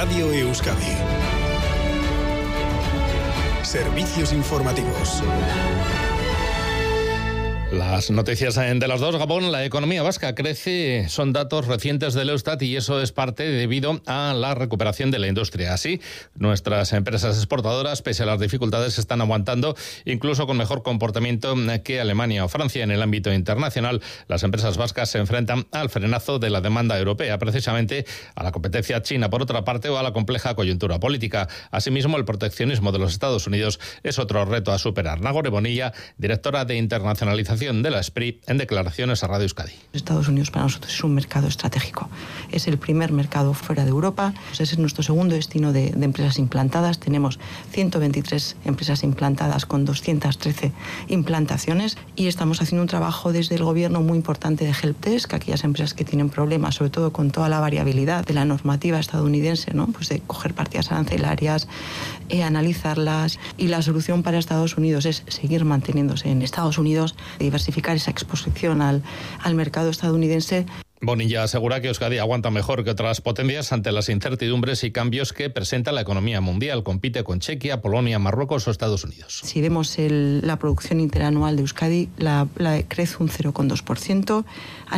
Radio Euskadi. Servicios informativos. Las noticias de las dos. Gabón, la economía vasca crece, son datos recientes del Eustat y eso es parte debido a la recuperación de la industria. Así, nuestras empresas exportadoras, pese a las dificultades, están aguantando, incluso con mejor comportamiento que Alemania o Francia. En el ámbito internacional, las empresas vascas se enfrentan al frenazo de la demanda europea, precisamente a la competencia china, por otra parte, o a la compleja coyuntura política. Asimismo, el proteccionismo de los Estados Unidos es otro reto a superar. Nagore Bonilla, directora de internacionalización de la SPRI, en declaraciones a Radio Euskadi. Estados Unidos para nosotros es un mercado estratégico. Es el primer mercado fuera de Europa. Ese es nuestro segundo destino de empresas implantadas. Tenemos 123 empresas implantadas con 213 implantaciones y estamos haciendo un trabajo desde el gobierno muy importante de helpdesk, aquellas empresas que tienen problemas, sobre todo con toda la variabilidad de la normativa estadounidense, ¿no? Pues de coger partidas arancelarias, analizarlas, y la solución para Estados Unidos es seguir manteniéndose en Estados Unidos, diversificar esa exposición al mercado estadounidense. Bonilla asegura que Euskadi aguanta mejor que otras potencias ante las incertidumbres y cambios que presenta la economía mundial. Compite con Chequia, Polonia, Marruecos o Estados Unidos. Si vemos la producción interanual de Euskadi, la crece un 0,2%.